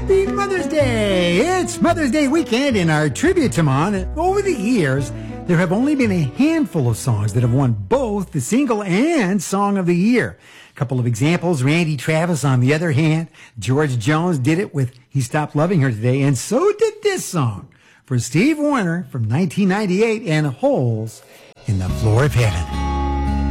Happy Mother's Day! It's Mother's Day weekend in our tribute to Mom. Over the years, there have only been a handful of songs that have won both the single and Song of the Year. A couple of examples, Randy Travis on the other hand. George Jones did it with He Stopped Loving Her Today, and so did this song for Steve Wariner from 1998 and Holes in the Floor of Heaven.